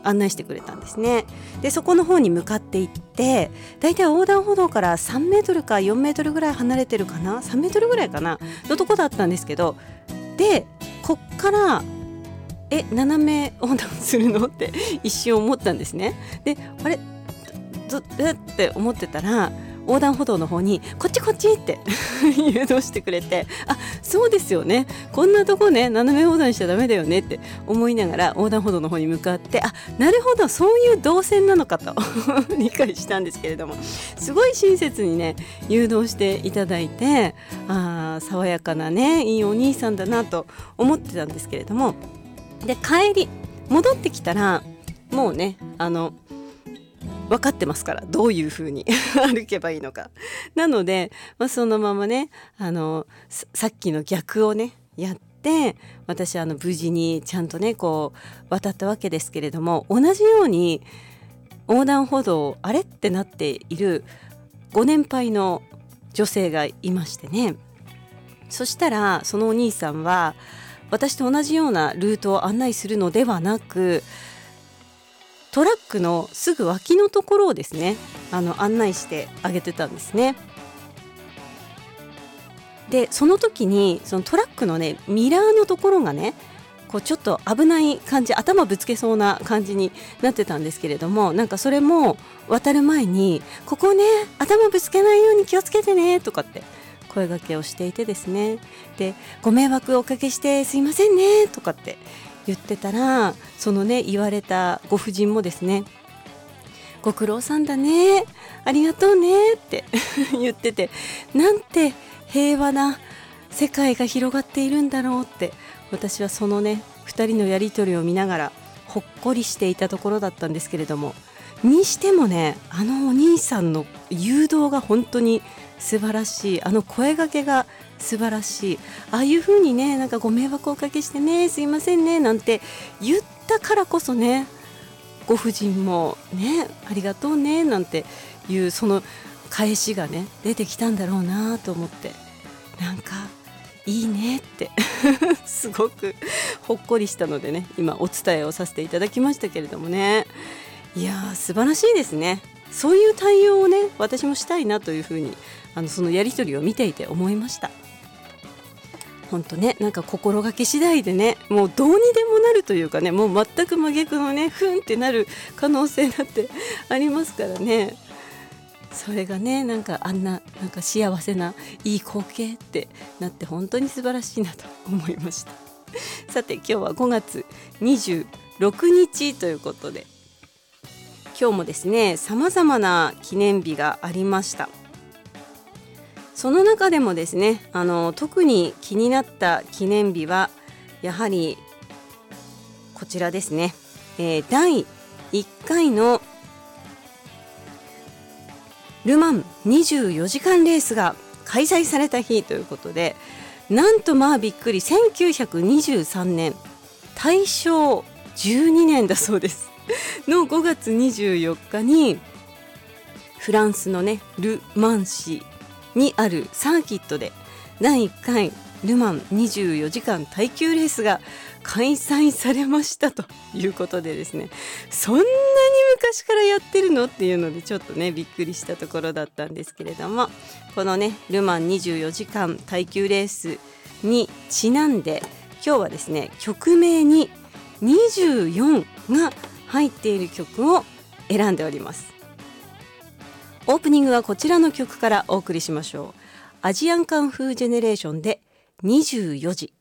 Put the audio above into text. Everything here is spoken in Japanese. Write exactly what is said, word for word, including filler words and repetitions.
案内してくれたんですね。でそこの方に向かって行って、だいたい横断歩道からさんメートルかよんメートルぐらい離れてるかな、さんメートルぐらいかなのとこだったんですけど、でこっからえ斜め横断するのって一瞬思ったんですね。であれどどうって思ってたら、横断歩道の方にこっちこっちって誘導してくれて、あ、そうですよね、こんなとこね斜め横断しちゃダメだよねって思いながら横断歩道の方に向かって、あ、なるほど、そういう動線なのかと理解したんですけれども、すごい親切にね誘導していただいて、あ、爽やかなねいいお兄さんだなと思ってたんですけれども、で帰り戻ってきたらもうねあの分かってますから、どういう風に歩けばいいのか。なので、まあ、そのままねあのさっきの逆をねやって、私あの無事にちゃんとねこう渡ったわけですけれども、同じように横断歩道あれってなっているご年配の女性がいましてね、そしたらそのお兄さんは私と同じようなルートを案内するのではなく、トラックのすぐ脇のところをですねあの案内してあげてたんですね。でその時にそのトラックのねミラーのところがねこうちょっと危ない感じ、頭ぶつけそうな感じになってたんですけれども、なんかそれも渡る前にここね頭ぶつけないように気をつけてねとかって声掛けをしていてですね、でご迷惑をおかけしてすいませんねとかって言ってたら、そのね言われたご婦人もですね、ご苦労さんだね、ありがとうねって言ってて、なんて平和な世界が広がっているんだろうって、私はそのねふたりのやり取りを見ながらほっこりしていたところだったんですけれども、にしてもねあのお兄さんの誘導が本当に素晴らしい、あの声掛けが素晴らしい、ああいう風にねなんかご迷惑をおかけしてねすいませんねなんて言ったからこそね、ご婦人もねありがとうねなんていうその返しがね出てきたんだろうなと思って、なんかいいねってすごくほっこりしたのでね今お伝えをさせていただきましたけれどもね、いやー素晴らしいですね。そういう対応をね私もしたいなというふうにあのそのやり取りを見ていて思いました。本当ね、なんか心がけ次第でねもうどうにでもなるというかね、もう全く真逆のねふんってなる可能性だってありますからね、それがねなんかあんななんか幸せないい光景ってなって本当に素晴らしいなと思いました。さて今日はごがつにじゅうろくにちということで、今日もですね様々な記念日がありました。その中でもですねあの特に気になった記念日はやはりこちらですね、えー、だいいっかいのルマンにじゅうよじかんレースが開催された日ということで、なんとまあびっくりせんきゅうひゃくにじゅうさんねんたいしょうじゅうにねんだそうですのごがつにじゅうよっかにフランスのねル・マン市にあるサーキットでだいいっかいルマンにじゅうよじかん耐久レースが開催されましたということでですね、そんなに昔からやってるのっていうのでちょっとねびっくりしたところだったんですけれども、このねルマンにじゅうよじかん耐久レースにちなんで今日はですね曲名ににじゅうよんが入っている曲を選んでおります。オープニングはこちらの曲からお送りしましょう。アジアンカンフージェネレーションでにじゅうよじ。